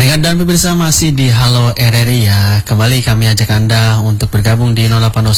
Baik, dan pemirsa masih di Halo RRI ya. Kembali kami ajak Anda untuk bergabung di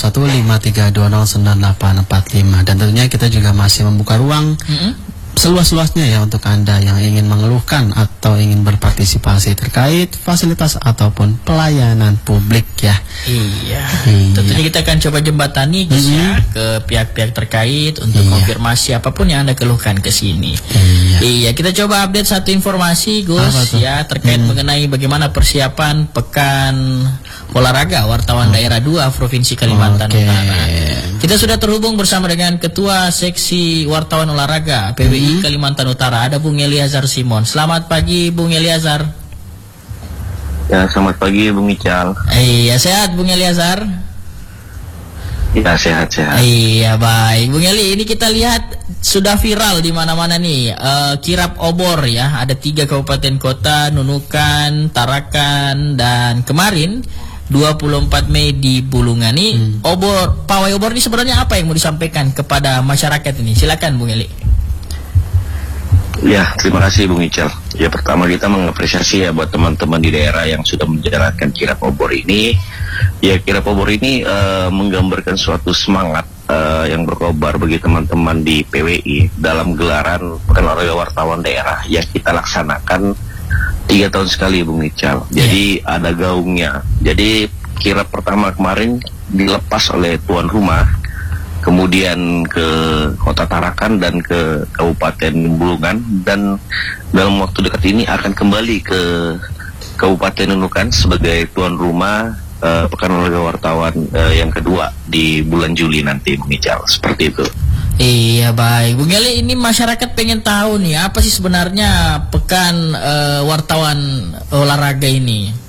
082153209845. Dan tentunya kita juga masih membuka ruang seluas-luasnya ya untuk Anda yang ingin mengeluhkan atau ingin berpartisipasi terkait fasilitas ataupun pelayanan publik ya. Iya. Tentunya kita akan coba jembatani Gus ya ke pihak-pihak terkait untuk konfirmasi apapun yang Anda keluhkan ke sini. Iya, kita coba update satu informasi Gus ya terkait mengenai bagaimana persiapan Pekan Olahraga Wartawan Daerah 2 Provinsi Kalimantan Utara. Kita sudah terhubung bersama dengan Ketua Seksi Wartawan Olahraga PWI Kalimantan Utara, ada Bung Eliazar Simon. Selamat pagi Bung Eliazar. Ya, selamat pagi Bung Ical. Iya, sehat Bung Eliazar? Ya, sehat-sehat. Iya, baik. Bung Eli, ini kita lihat sudah viral di mana-mana nih, kirap obor ya. Ada 3 kabupaten kota, Nunukan, Tarakan, dan kemarin 24 Mei di Bulungan nih. Pawai obor ini sebenarnya apa yang mau disampaikan kepada masyarakat ini? Silakan Bung Eli. Ya, terima kasih Bung Ical. Ya, pertama kita mengapresiasi ya buat teman-teman di daerah yang sudah menjalankan kirap obor ini. Ya, kirap obor ini menggambarkan suatu semangat yang berkobar bagi teman-teman di PWI dalam gelaran Pekan Olahraga Wartawan Daerah yang kita laksanakan 3 tahun sekali Bung Ical. Jadi ada gaungnya. Jadi kirap pertama kemarin dilepas oleh tuan rumah, kemudian ke Kota Tarakan dan ke Kabupaten Bulungan, dan dalam waktu dekat ini akan kembali ke Kabupaten Nunukan sebagai tuan rumah Pekan Olahraga Wartawan yang kedua di bulan Juli nanti, Bung Ical. Seperti itu. Iya, baik Bung Eli, ini masyarakat pengen tahu nih apa sih sebenarnya Pekan Wartawan Olahraga ini?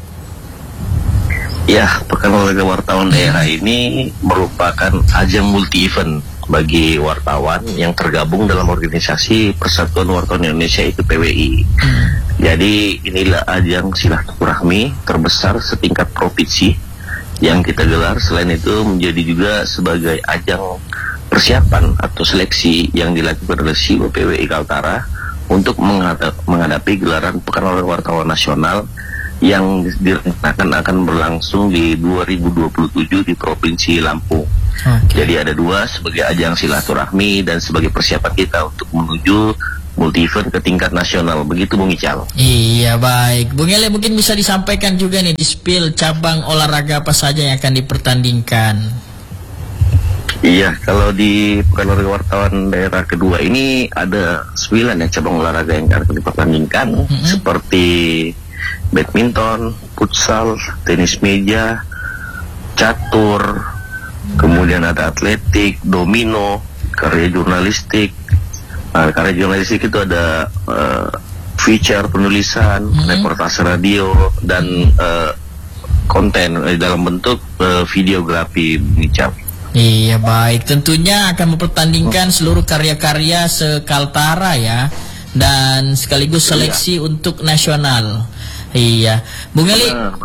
Ya, Pekan Olahraga Wartawan Daerah ini merupakan ajang multi-event bagi wartawan yang tergabung dalam organisasi Persatuan Wartawan Indonesia, itu PWI. Jadi inilah ajang silaturahmi terbesar setingkat provinsi yang kita gelar. Selain itu menjadi juga sebagai ajang persiapan atau seleksi yang dilakukan oleh SIWO PWI Kaltara untuk menghadapi gelaran Pekan Olahraga Wartawan Nasional yang direncanakan akan berlangsung di 2027 di Provinsi Lampung. Jadi ada 2 sebagai ajang silaturahmi dan sebagai persiapan kita untuk menuju multi event ke tingkat nasional. Begitu Bung Ical. Iya, baik Bung Eli, mungkin bisa disampaikan juga nih di spill cabang olahraga apa saja yang akan dipertandingkan. Iya, kalau di Pekan Olahraga Wartawan Daerah kedua ini ada 9 ya cabang olahraga yang akan dipertandingkan, seperti badminton, futsal, tenis meja, catur, kemudian ada atletik, domino, karya jurnalistik. Karya jurnalistik itu ada feature, penulisan, reportase radio, dan konten dalam bentuk videografi. Iya, baik. Tentunya akan mempertandingkan seluruh karya-karya se-Kaltara ya, dan sekaligus seleksi untuk nasional. Iya, Bung Eli.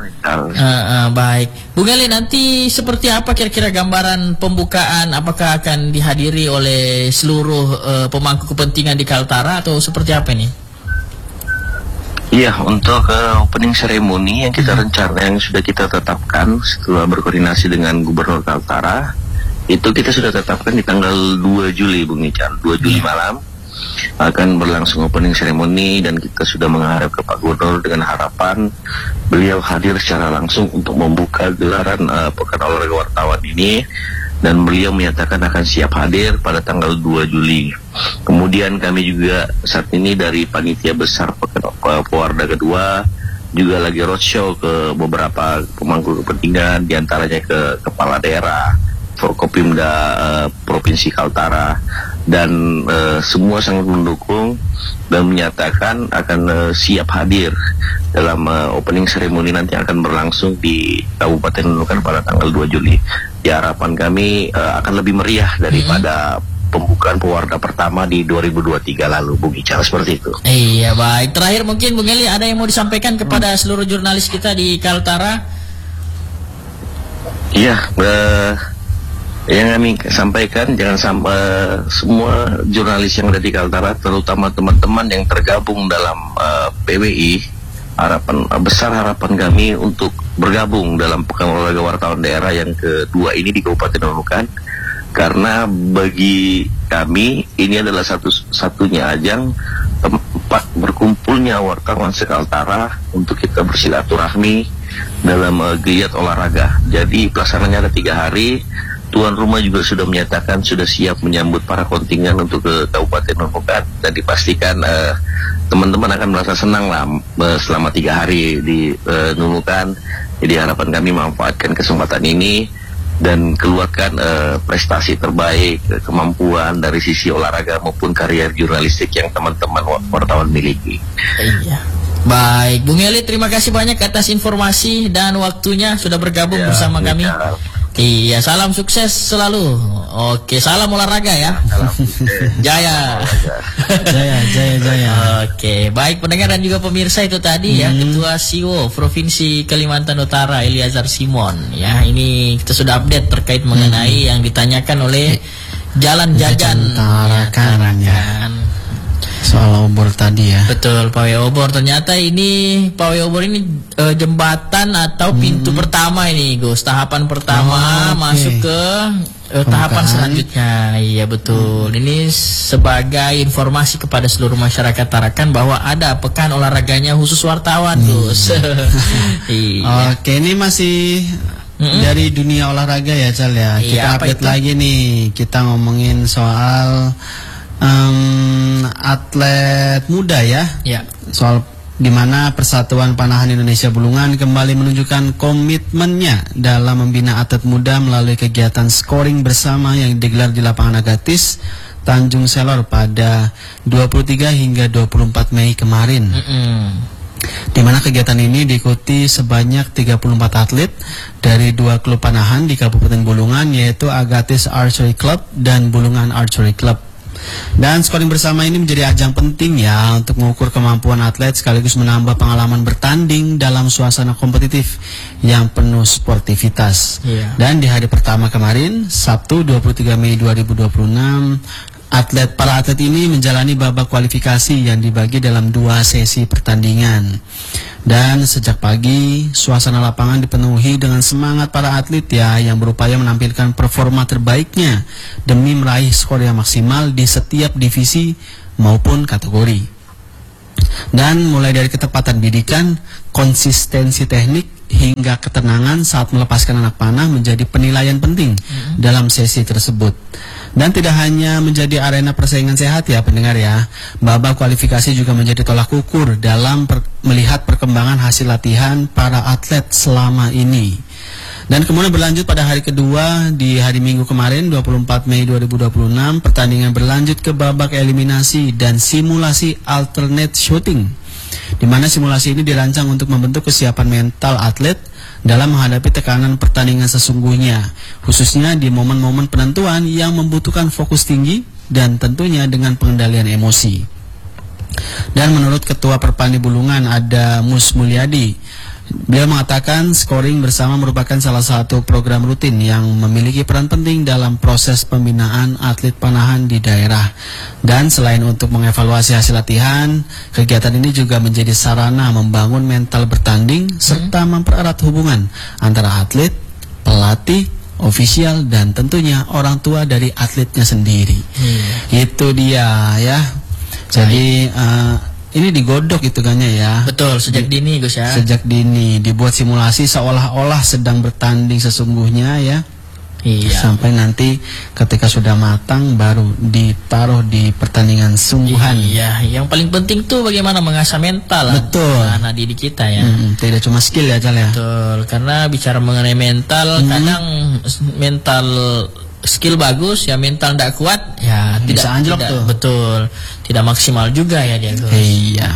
Baik, Bung Eli, nanti seperti apa kira-kira gambaran pembukaan? Apakah akan dihadiri oleh seluruh pemangku kepentingan di Kaltara atau seperti apa ini? Iya, untuk opening ceremony yang kita rencana, yang sudah kita tetapkan setelah berkoordinasi dengan Gubernur Kaltara, itu kita sudah tetapkan di tanggal 2 Juli Bung Ical. 2 Juli malam akan berlangsung opening ceremony, dan kita sudah mengharap ke Pak Gubernur dengan harapan beliau hadir secara langsung untuk membuka gelaran Pekan Olahraga Wartawan ini, dan beliau menyatakan akan siap hadir pada tanggal 2 Juli. Kemudian kami juga saat ini dari Panitia Besar Pekan Olahraga kedua juga lagi roadshow ke beberapa pemangku kepentingan, diantaranya ke Kepala Daerah, Forkopimda Provinsi Kaltara, dan semua sangat mendukung dan menyatakan akan siap hadir dalam opening ceremony nanti akan berlangsung di Kabupaten Nunukan pada tanggal 2 Juli. Ya, harapan kami akan lebih meriah daripada pembukaan pewarda pertama di 2023 lalu, Bung Ical. Seperti itu. Iya, baik. Terakhir mungkin Bung Eli, ada yang mau disampaikan kepada seluruh jurnalis kita di Kaltara? Iya, yang kami sampaikan, jangan sampai semua jurnalis yang ada di Kaltara, terutama teman-teman yang tergabung dalam PWI, harapan kami untuk bergabung dalam Pekan Olahraga Wartawan Daerah yang kedua ini di Kabupaten Nunukan, karena bagi kami ini adalah satu-satunya ajang tempat berkumpulnya wartawan se-Kaltara untuk kita bersilaturahmi dalam geliat olahraga. Jadi pelaksananya ada 3 hari. Tuan rumah juga sudah menyatakan sudah siap menyambut para kontingen untuk ke Kabupaten Nunukan, dan dipastikan teman-teman akan merasa senang lah selama 3 hari di Nunukan. Jadi harapan kami memanfaatkan kesempatan ini dan keluarkan prestasi terbaik, kemampuan dari sisi olahraga maupun karier jurnalistik yang teman-teman wartawan miliki. Iya. Baik, Bung Eli, terima kasih banyak atas informasi dan waktunya sudah bergabung bersama kami. Iya, salam sukses selalu. Oke, salam olahraga ya. Salam Jaya. Jaya. Oke, baik pendengar dan juga pemirsa, itu tadi ya Ketua SIWO Provinsi Kalimantan Utara Eliazar Simon. Ya, ini kita sudah update terkait mengenai yang ditanyakan oleh Jalan Jajan Tarakan ya. Soal obor tadi ya. Betul, pawai obor. Ternyata ini pawai obor ini jembatan atau pintu pertama ini, Gus. Tahapan pertama masuk ke tahapan selanjutnya. Iya betul. Ini sebagai informasi kepada seluruh masyarakat Tarakan bahwa ada pekan olahraganya khusus wartawan, Gus. Iya. Oke, ini masih dari dunia olahraga ya, Cal ya. Kita update lagi nih. Kita ngomongin soal atlet muda ya. Soal dimana Persatuan Panahan Indonesia Bulungan kembali menunjukkan komitmennya dalam membina atlet muda melalui kegiatan scoring bersama yang digelar di lapangan Agatis Tanjung Selor pada 23 hingga 24 Mei kemarin. Di mana kegiatan ini diikuti sebanyak 34 atlet dari 2 klub panahan di Kabupaten Bulungan, yaitu Agatis Archery Club dan Bulungan Archery Club. Dan scoring bersama ini menjadi ajang penting ya untuk mengukur kemampuan atlet sekaligus menambah pengalaman bertanding dalam suasana kompetitif yang penuh sportivitas. Dan di hari pertama kemarin, Sabtu 23 Mei 2026, para atlet ini menjalani babak kualifikasi yang dibagi dalam 2 sesi pertandingan. Dan sejak pagi, suasana lapangan dipenuhi dengan semangat para atlet ya yang berupaya menampilkan performa terbaiknya demi meraih skor yang maksimal di setiap divisi maupun kategori. Dan mulai dari ketepatan bidikan, konsistensi teknik hingga ketenangan saat melepaskan anak panah menjadi penilaian penting dalam sesi tersebut. Dan tidak hanya menjadi arena persaingan sehat ya pendengar ya, babak kualifikasi juga menjadi tolak ukur dalam melihat perkembangan hasil latihan para atlet selama ini. Dan kemudian berlanjut pada hari kedua di hari Minggu kemarin 24 Mei 2026, pertandingan berlanjut ke babak eliminasi dan simulasi alternate shooting, di mana simulasi ini dirancang untuk membentuk kesiapan mental atlet dalam menghadapi tekanan pertandingan sesungguhnya, khususnya di momen-momen penentuan yang membutuhkan fokus tinggi dan tentunya dengan pengendalian emosi. Dan menurut Ketua Perpandi Bulungan ada Mus Mulyadi, beliau mengatakan scoring bersama merupakan salah satu program rutin yang memiliki peran penting dalam proses pembinaan atlet panahan di daerah. Dan selain untuk mengevaluasi hasil latihan, kegiatan ini juga menjadi sarana membangun mental bertanding serta mempererat hubungan antara atlet, pelatih, ofisial, dan tentunya orang tua dari atletnya sendiri. Itu dia ya. Jadi ini digodok hitungannya ya. Betul, sejak dini Gus ya. Sejak dini dibuat simulasi seolah-olah sedang bertanding sesungguhnya ya. Sampai nanti ketika sudah matang baru ditaruh di pertandingan sungguhan. Yang paling penting tuh bagaimana mengasah mental. Betul. Anak didik kita ya. Tidak cuma skill ya, Cal ya. Betul, karena bicara mengenai mental, kadang mental skill bagus ya, mental tidak kuat ya bisa anjlok tuh. Betul, tidak maksimal juga ya dia, Gus. Iya.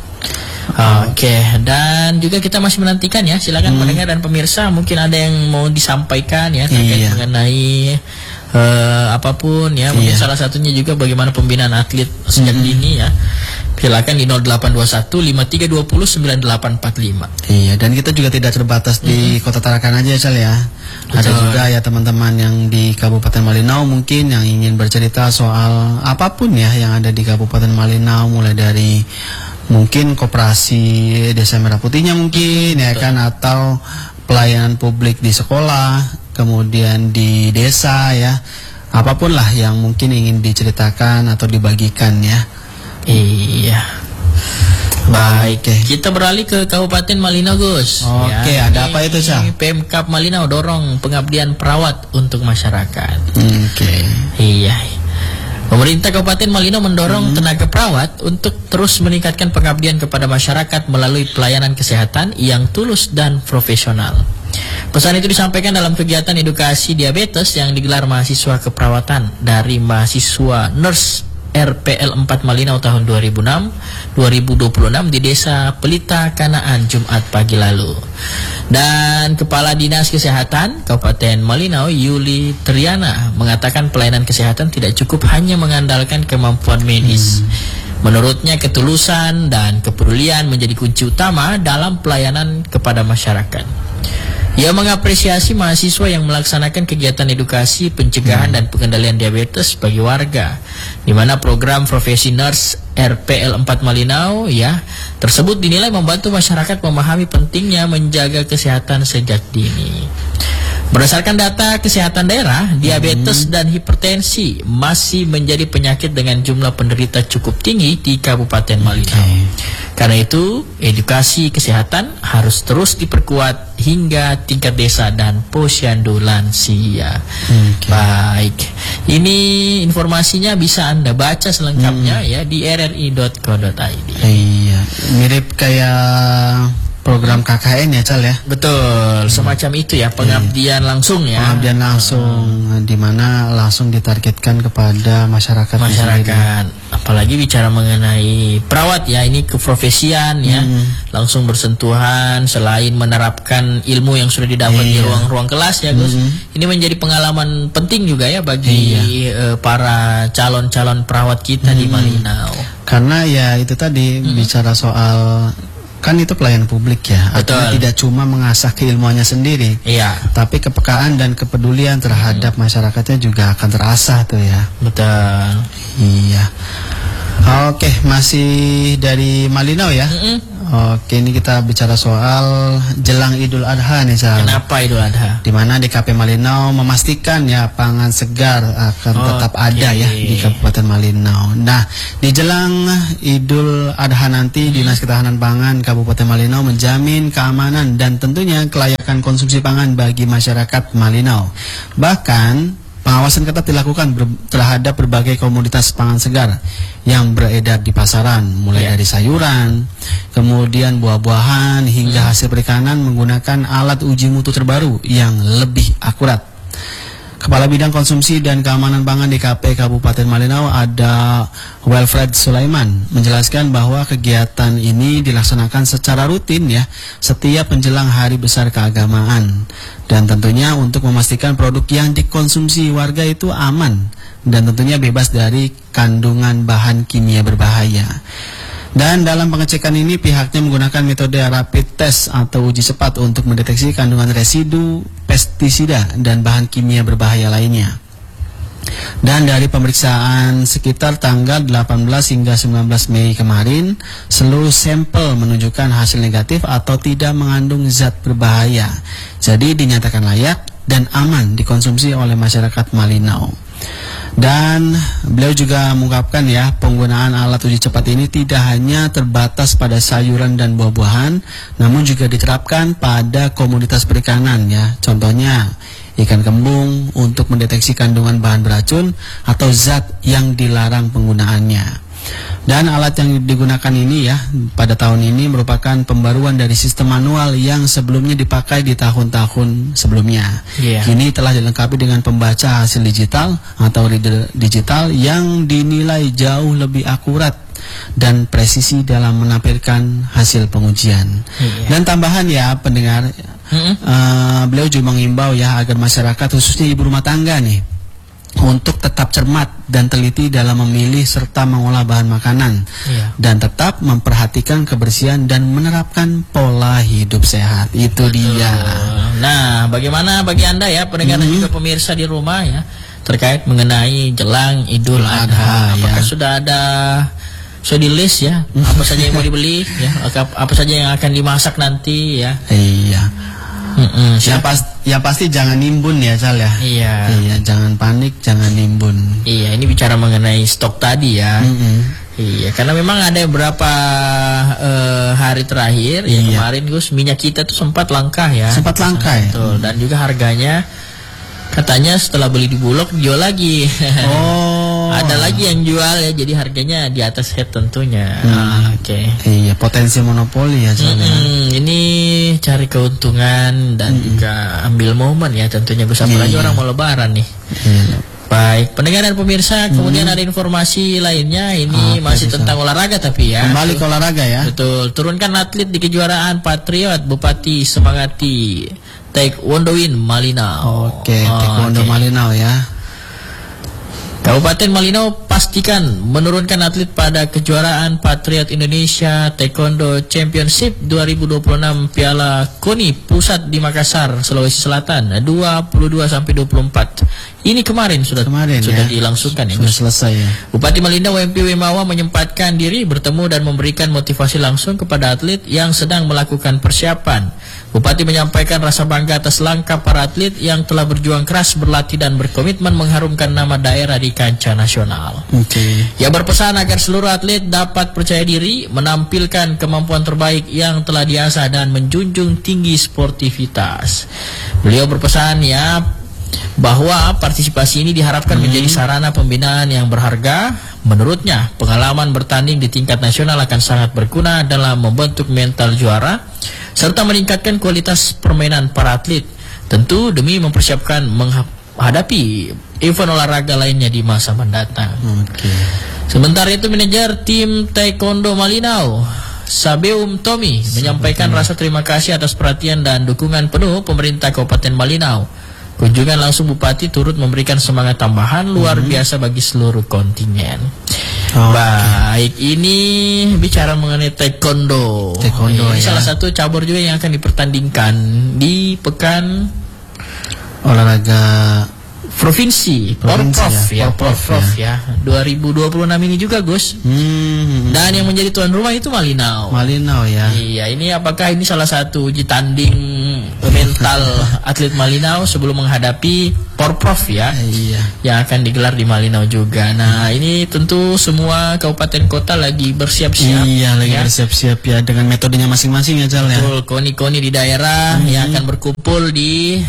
Oke, dan juga kita masih menantikan ya, silakan pendengar dan pemirsa, mungkin ada yang mau disampaikan ya terkait mengenai apapun ya, mungkin salah satunya juga bagaimana pembinaan atlet sejak dini ya. Silakan di 0821 5320 9845. Iya, dan kita juga tidak terbatas di Kota Tarakan aja, Cal ya. Ada juga ya teman-teman yang di Kabupaten Malinau mungkin yang ingin bercerita soal apapun ya yang ada di Kabupaten Malinau, mulai dari mungkin koperasi Desa Merah Putihnya mungkin ya kan, atau pelayanan publik di sekolah, kemudian di desa ya, apapun lah yang mungkin ingin diceritakan atau dibagikan ya. Iya. Baik, kita beralih ke Kabupaten Malinau, Gus. Oke, ada apa itu, Cah? Pemkab Malinau dorong pengabdian perawat untuk masyarakat. Oke. Iya. Pemerintah Kabupaten Malinau mendorong tenaga perawat untuk terus meningkatkan pengabdian kepada masyarakat melalui pelayanan kesehatan yang tulus dan profesional. Pesan itu disampaikan dalam kegiatan edukasi diabetes yang digelar mahasiswa keperawatan dari mahasiswa nurse RPL 4 Malinau tahun 2026 di Desa Pelita Kanaan Jumat pagi lalu. Dan Kepala Dinas Kesehatan Kabupaten Malinau Yuli Triana mengatakan pelayanan kesehatan tidak cukup hanya mengandalkan kemampuan medis. Menurutnya ketulusan dan kepedulian menjadi kunci utama dalam pelayanan kepada masyarakat. Ia mengapresiasi mahasiswa yang melaksanakan kegiatan edukasi, pencegahan dan pengendalian diabetes bagi warga, di mana program profesi nurse RPL 4 Malinau ya tersebut dinilai membantu masyarakat memahami pentingnya menjaga kesehatan sejak dini. Berdasarkan data kesehatan daerah, diabetes dan hipertensi masih menjadi penyakit dengan jumlah penderita cukup tinggi di Kabupaten Malinau. Karena itu, edukasi kesehatan harus terus diperkuat hingga tingkat desa dan posyandu lansia. Baik, ini informasinya bisa Anda baca selengkapnya ya di rri.co.id. Iya, mirip kayak program KKN ya, Cal ya. Betul, semacam itu ya, pengabdian langsung ya. Pengabdian langsung, di mana langsung ditargetkan kepada masyarakat. Apalagi bicara mengenai perawat ya, ini keprofesian ya, langsung bersentuhan selain menerapkan ilmu yang sudah didapat di ruang-ruang kelas ya, Gus. Ini menjadi pengalaman penting juga ya bagi para calon-calon perawat kita di Malinau. Karena ya itu tadi bicara soal kan itu pelayanan publik ya, artinya tidak cuma mengasah keilmuannya sendiri, tapi kepekaan dan kepedulian terhadap masyarakatnya juga akan terasah tuh ya. Betul. Iya. Oke, masih dari Malinau ya. Oke, ini kita bicara soal jelang Idul Adha nih, Sal. Kenapa Idul Adha? Di mana DKP Malinau memastikan ya pangan segar akan tetap ada ya di Kabupaten Malinau. Nah, di jelang Idul Adha nanti Dinas Ketahanan Pangan Kabupaten Malinau menjamin keamanan dan tentunya kelayakan konsumsi pangan bagi masyarakat Malinau. Bahkan pengawasan ketat dilakukan terhadap berbagai komoditas pangan segar yang beredar di pasaran, mulai dari sayuran, kemudian buah-buahan, hingga hasil perikanan menggunakan alat uji mutu terbaru yang lebih akurat. Kepala Bidang Konsumsi dan Keamanan Pangan DKP Kabupaten Malinau ada Wilfred Sulaiman menjelaskan bahwa kegiatan ini dilaksanakan secara rutin ya setiap menjelang hari besar keagamaan, dan tentunya untuk memastikan produk yang dikonsumsi warga itu aman dan tentunya bebas dari kandungan bahan kimia berbahaya. Dan dalam pengecekan ini pihaknya menggunakan metode rapid test atau uji cepat untuk mendeteksi kandungan residu, pestisida, dan bahan kimia berbahaya lainnya. Dan dari pemeriksaan sekitar tanggal 18 hingga 19 Mei kemarin, seluruh sampel menunjukkan hasil negatif atau tidak mengandung zat berbahaya. Jadi dinyatakan layak dan aman dikonsumsi oleh masyarakat Malinau. Dan beliau juga mengungkapkan ya, penggunaan alat uji cepat ini tidak hanya terbatas pada sayuran dan buah-buahan, namun juga diterapkan pada komoditas perikanan ya. Contohnya ikan kembung untuk mendeteksi kandungan bahan beracun atau zat yang dilarang penggunaannya. Dan alat yang digunakan ini ya pada tahun ini merupakan pembaruan dari sistem manual yang sebelumnya dipakai di tahun-tahun sebelumnya. Kini telah dilengkapi dengan pembaca hasil digital atau reader digital yang dinilai jauh lebih akurat dan presisi dalam menampilkan hasil pengujian. Dan tambahan ya pendengar, beliau juga mengimbau ya agar masyarakat khususnya ibu rumah tangga nih untuk tetap cermat dan teliti dalam memilih serta mengolah bahan makanan dan tetap memperhatikan kebersihan dan menerapkan pola hidup sehat. Itu dia. Nah, bagaimana bagi Anda ya pendengar dan juga pemirsa di rumah ya terkait mengenai jelang Idul Adha? Apakah sudah ada sudah di list ya, apa saja yang mau dibeli ya, apa saja yang akan dimasak nanti ya. Iya. Yang pasti jangan nimbun ya, Cal ya. Iya. Iya, jangan panik, jangan nimbun. Iya, ini bicara mengenai stok tadi ya. Iya, karena memang ada beberapa hari terakhir ya, kemarin Gus, minyak kita tuh sempat langka ya. Sempat langka ya. Betul. Dan juga harganya katanya setelah beli di Bulog jual lagi. Ada lagi yang jual ya, jadi harganya di atas head tentunya. Oke. Iya, potensi monopoli ya, Cal. Ini cari keuntungan dan juga ambil momen ya tentunya Gus, apalagi orang mau lebaran nih. Baik, pendengar dan pemirsa, kemudian ada informasi lainnya. Ini masih tentang olahraga tapi ya. Kembali ke olahraga ya. Betul, turunkan atlet di kejuaraan Patriot, Bupati semangati Taekwondoin Malinau. Oke, Taekwondo Malinau ya. Kabupaten Malinau pastikan menurunkan atlet pada kejuaraan Patriot Indonesia Taekwondo Championship 2026 Piala KONI Pusat di Makassar, Sulawesi Selatan 22-24. Ini kemarin sudah dilangsungkan ya. Sudah selesai ya. Bupati Malinau WMP Wemawa menyempatkan diri bertemu dan memberikan motivasi langsung kepada atlet yang sedang melakukan persiapan. Bupati menyampaikan rasa bangga atas langkah para atlet yang telah berjuang keras, berlatih dan berkomitmen mengharumkan nama daerah di kancah nasional. Ia berpesan agar seluruh atlet dapat percaya diri, menampilkan kemampuan terbaik yang telah diasah dan menjunjung tinggi sportivitas. Beliau berpesan ya bahwa partisipasi ini diharapkan menjadi sarana pembinaan yang berharga. Menurutnya, pengalaman bertanding di tingkat nasional akan sangat berguna dalam membentuk mental juara serta meningkatkan kualitas permainan para atlet, tentu demi mempersiapkan menghadapi event olahraga lainnya di masa mendatang. Sementara itu, manajer tim Taekwondo Malinau Sabeum Tommy menyampaikan rasa terima kasih atas perhatian dan dukungan penuh pemerintah Kabupaten Malinau. Kunjungan langsung Bupati turut memberikan semangat tambahan luar biasa bagi seluruh kontingen. Baik, ini bicara mengenai Taekwondo. Ini salah satu cabur juga yang akan dipertandingkan di Pekan Olahraga Provinsi Porprov ya 2026 ini juga Gus. Dan yang menjadi tuan rumah itu Malinau ya. Iya, ini apakah ini salah satu uji tanding mental atlet Malinau sebelum menghadapi Porprov ya, yang akan digelar di Malinau juga. Nah, ini tentu semua kabupaten kota lagi bersiap-siap. Iya, lagi bersiap-siap ya dengan metodenya masing-masing ya, Cal ya. Betul, koni-koni di daerah yang akan berkumpul di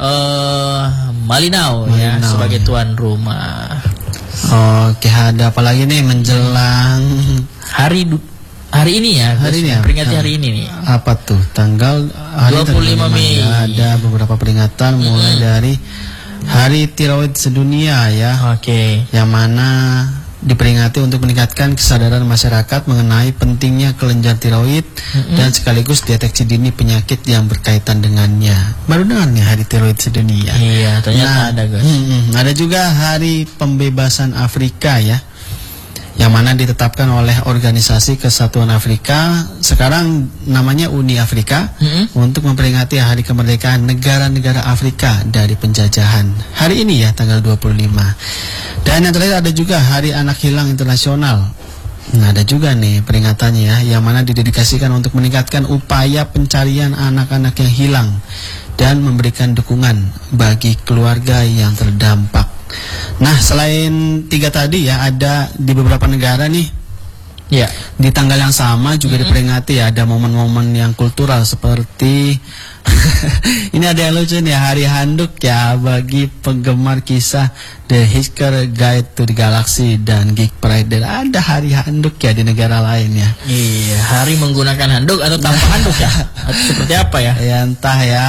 Malinau ya sebagai tuan rumah. Oke, ada apa lagi nih menjelang hari ini ya, peringati hari ini nih. Apa tuh? Tanggal 25 Mei. Ada beberapa peringatan mulai dari Hari Tiroid Sedunia ya. Yang mana diperingati untuk meningkatkan kesadaran masyarakat mengenai pentingnya kelenjar tiroid dan sekaligus deteksi dini penyakit yang berkaitan dengannya. Baru dengar nih Hari Tiroid Sedunia. Iya, ternyata ada guys. Ada juga Hari Pembebasan Afrika ya, yang mana ditetapkan oleh Organisasi Kesatuan Afrika, sekarang namanya Uni Afrika, untuk memperingati hari kemerdekaan negara-negara Afrika dari penjajahan. Hari ini ya, tanggal 25. Dan yang terakhir ada juga Hari Anak Hilang Internasional. Nah, ada juga nih peringatannya ya, yang mana didedikasikan untuk meningkatkan upaya pencarian anak-anak yang hilang dan memberikan dukungan bagi keluarga yang terdampak. Nah, selain 3 tadi ya, ada di beberapa negara nih ya, di tanggal yang sama juga diperingati ya, ada momen-momen yang kultural seperti ini ada yang lucu nih, Hari Handuk ya bagi penggemar kisah The Hitchhiker's Guide to the Galaxy dan Geek Pride. Ada Hari Handuk ya di negara lain ya. Iya, hari menggunakan handuk atau tanpa handuk ya, atau seperti apa ya? Ya entah ya,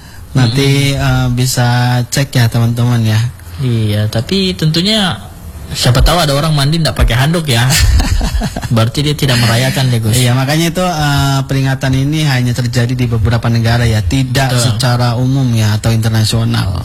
nanti bisa cek ya teman-teman ya. Iya, tapi tentunya siapa tahu ada orang mandi tidak pakai handuk ya. Berarti dia tidak merayakan deh Gus. Iya, makanya itu peringatan ini hanya terjadi di beberapa negara ya, tidak secara umum ya atau internasional.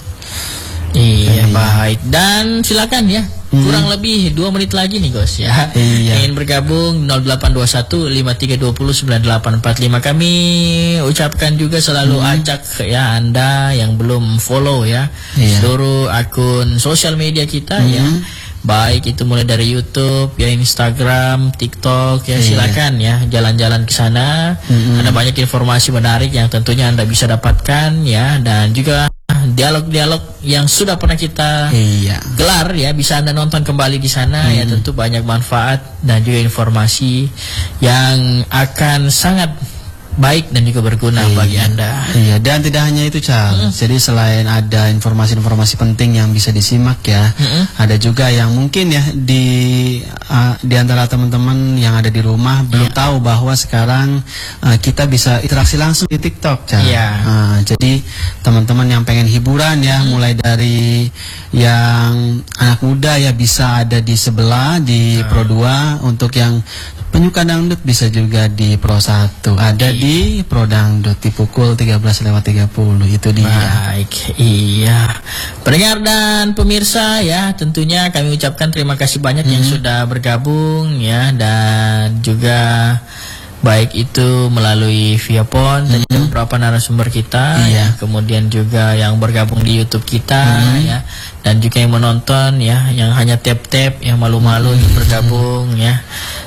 Iya, baik. Dan silakan ya, kurang lebih 2 menit lagi nih Gus ya. Ingin bergabung 0821 5320 9845. Kami ucapkan juga selalu ajak ya Anda yang belum follow ya seluruh akun sosial media kita ya, baik itu mulai dari YouTube, ya Instagram, TikTok, ya silakan ya jalan-jalan ke sana. Ada banyak informasi menarik yang tentunya Anda bisa dapatkan ya, dan juga dialog-dialog yang sudah pernah kita gelar ya bisa Anda nonton kembali di sana ya, tentu banyak manfaat dan juga informasi yang akan sangat baik dan juga berguna bagi Anda. Iya, dan tidak hanya itu, Charles. Jadi selain ada informasi-informasi penting yang bisa disimak ya, ada juga yang mungkin ya di antara teman-teman yang ada di rumah belum tahu bahwa sekarang kita bisa interaksi langsung di TikTok, Charles. Jadi teman-teman yang pengen hiburan ya, mulai dari yang anak muda ya bisa ada di sebelah di Pro 2, untuk yang penyuka dangdut bisa juga di Pro 1, ada di Pro Dangdut di pukul 13:30. Itu dia. Baik, iya. Pendengar dan pemirsa ya, tentunya kami ucapkan terima kasih banyak yang sudah bergabung ya, dan juga baik itu melalui via phone dan juga beberapa narasumber kita ya, kemudian juga yang bergabung di YouTube kita ya, dan juga yang menonton ya, yang hanya tap-tap yang malu-malu untuk bergabung ya.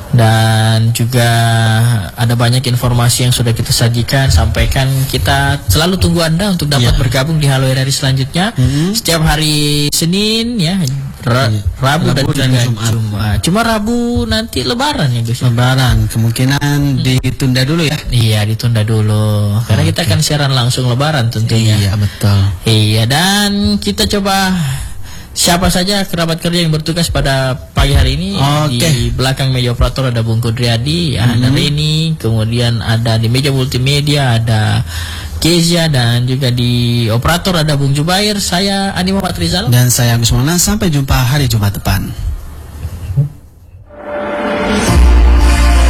Dan juga ada banyak informasi yang sudah kita sajikan, sampaikan. Kita selalu tunggu Anda untuk dapat bergabung di Halo RRI selanjutnya setiap hari Senin ya, Rabu dan juga Jumat. Cuma Rabu nanti Lebaran ya Gus. Lebaran kemungkinan ditunda dulu ya. Iya, ditunda dulu karena kita akan siaran langsung Lebaran tentunya. Iya, betul. Iya, dan kita coba siapa saja kerabat kerja yang bertugas pada pagi hari ini. Di belakang meja operator ada Bung Kudriadi, ada Reni, kemudian ada di meja multimedia ada Kezia, dan juga di operator ada Bung Jubair. Saya Andi Muhammad Rizal dan saya Agus Maulana. Sampai jumpa hari Jumat depan.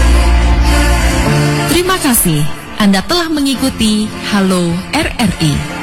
Terima kasih Anda telah mengikuti Halo RRI.